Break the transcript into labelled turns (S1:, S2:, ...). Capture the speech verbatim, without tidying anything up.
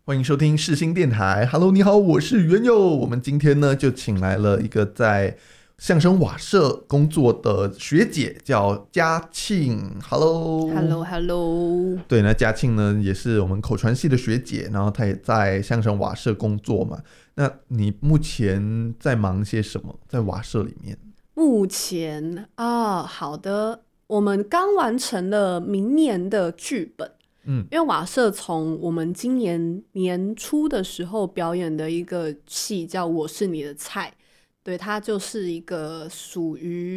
S1: 欢迎收听世新电台。Hello， 你好，我是元佑。我们今天呢就请来了一个在相声瓦舍工作的学姐，叫嘉庆。
S2: Hello，Hello，Hello。
S1: 对，那嘉庆呢也是我们口传系的学姐，然后她也在相声瓦舍工作嘛。那你目前在忙些什么？在瓦舍里面？
S2: 目前啊，好的，我们刚完成了明年的剧本。嗯，因为瓦舍从我们今年年初的时候表演的一个戏叫《我是你的菜》，对，它就是一个属于